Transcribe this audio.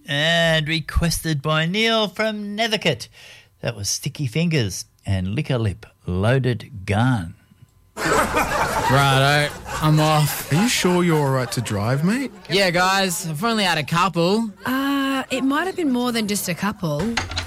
And requested by Neil from Nethercote. That was Sticky Fingers and Liquor Lip, Loaded Gun. Righto, I'm off. Are you sure you're all right to drive, mate? Yeah, guys, I've only had a couple. It might have been more than just a couple.